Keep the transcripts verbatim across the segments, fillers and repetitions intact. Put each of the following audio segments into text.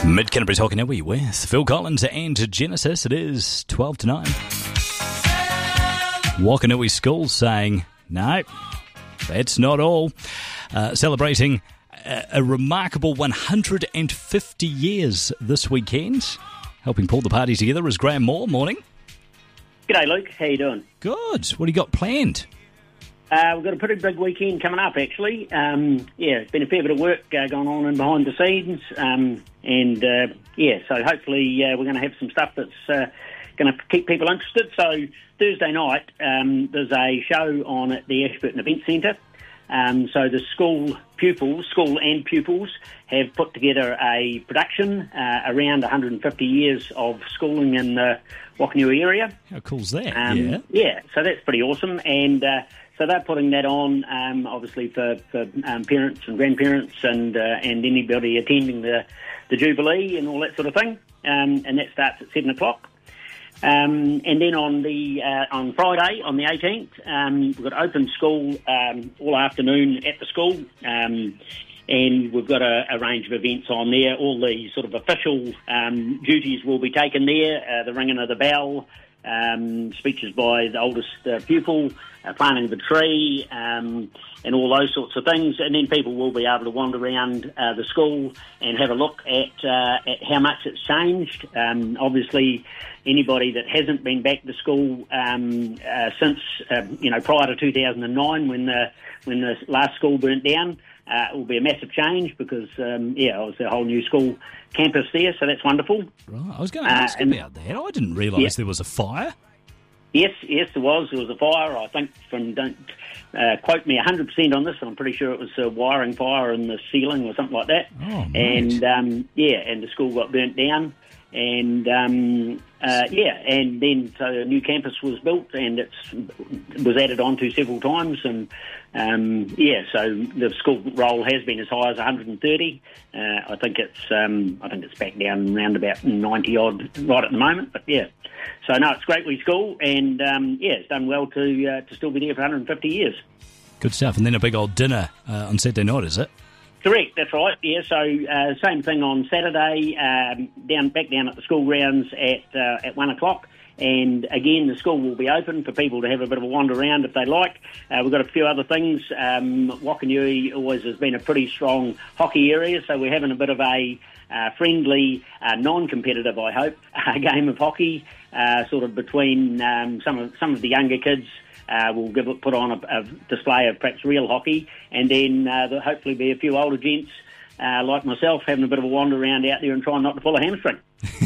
Mid-Canterbury's Hokanui with Phil Collins and Genesis. It is twelve to nine. Wakanui School saying, no, that's not all. Uh, celebrating a, a remarkable one hundred fifty years this weekend. Helping pull the party together is Graham Moore. Morning. G'day, Luke. How you doing? Good. What do you got planned? Uh, we've got a pretty big weekend coming up, actually. Um, yeah, it's been a fair bit of work uh, going on in behind the scenes. Um, and, uh, yeah, so hopefully uh, we're going to have some stuff that's uh, going to keep people interested. So Thursday night, um, there's a show on at the Ashburton Event Centre. Um, so the school pupils, school and pupils, have put together a production uh, around one hundred fifty years of schooling in the Wakanui area. How cool's that? Um, yeah. Yeah, so that's pretty awesome. And uh, so they're putting that on, um, obviously, for, for um, parents and grandparents and uh, and anybody attending the, the Jubilee and all that sort of thing. Um, and that starts at seven o'clock. Um, and then on the uh, on Friday, on the eighteenth, um, we've got open school um, all afternoon at the school, um, and we've got a, a range of events on there. All the sort of official um, duties will be taken there, uh, the ringing of the bell, um, speeches by the oldest uh, pupil, uh, planting of the tree, um, and all those sorts of things. And then people will be able to wander around uh, the school and have a look at, uh, at how much it's changed. Um, obviously, anybody that hasn't been back to school um, uh, since, uh, you know, prior to two thousand nine when the, when the last school burnt down, uh, it will be a massive change because, um, yeah, it was a whole new school campus there, so that's wonderful. Right, I was going to ask uh, and, about that. I didn't realise yeah. there was a fire. Yes, yes, there was. There was a fire. I think from, don't uh, quote me one hundred percent on this, I'm pretty sure it was a wiring fire in the ceiling or something like that. Oh, mate. And, um, yeah, and the school got burnt down. And, um, uh, yeah, and then so a new campus was built and it's, it was added on to several times. And, um, yeah, so the school roll has been as high as one hundred thirty. Uh, I think it's um, I think it's back down around about ninety-odd right at the moment. But, yeah, so, no, it's a great wee school and, um, yeah, it's done well to uh, to still be there for one hundred fifty years. Good stuff. And then a big old dinner uh, on Saturday night, is it? Correct, that's right. Yeah, so uh, same thing on Saturday, um, down back down at the school grounds at uh, at one o'clock. And again, the school will be open for people to have a bit of a wander around if they like. Uh, we've got a few other things. Um, Wakanui always has been a pretty strong hockey area, so we're having a bit of a uh, friendly, uh, non-competitive, I hope, uh, game of hockey, uh, sort of between um, some of some of the younger kids. Uh, we'll give it, put on a, a display of perhaps real hockey, and then uh, there'll hopefully be a few older gents uh, like myself having a bit of a wander around out there and trying not to pull a hamstring.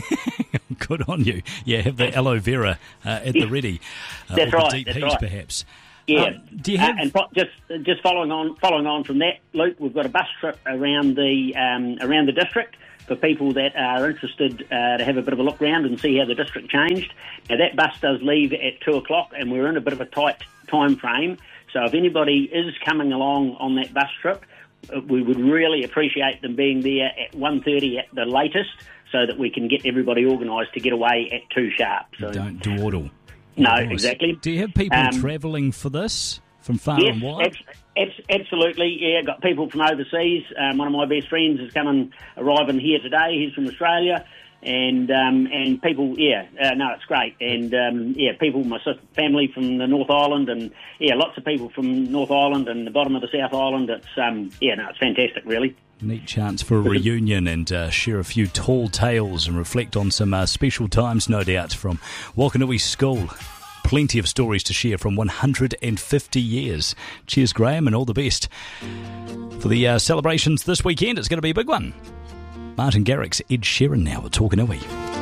Good on you. Yeah, have the aloe vera uh, at the ready. Uh, that's right. Deep that's heat, right. perhaps. Yeah. Um, do you have... uh, and po- just just following on following on from that, Luke, we've got a bus trip around the um, around the district for people that are interested uh, to have a bit of a look round and see how the district changed. Now, that bus does leave at two o'clock, and we're in a bit of a tight time frame. So if anybody is coming along on that bus trip, we would really appreciate them being there at one thirty at the latest so that we can get everybody organised to get away at two sharp. So, don't dawdle. No, exactly. Do you have people um, travelling for this from far yes, and wide? Ab- ab- absolutely, yeah. Got people from overseas. Um, one of my best friends is coming, arriving here today. He's from Australia. And um, and people, yeah, uh, no, it's great. And, um, yeah, people, my sister, family from the North Island and, yeah, lots of people from North Island and the bottom of the South Island. It's, um, yeah, no, it's fantastic, really. Neat chance for a reunion and uh, share a few tall tales and reflect on some uh, special times, no doubt, from Wakanui School. Plenty of stories to share from one hundred fifty years. Cheers, Graham, and all the best for the uh, celebrations this weekend. It's going to be a big one. Martin Garrix, Ed Sheeran now at Wakanui.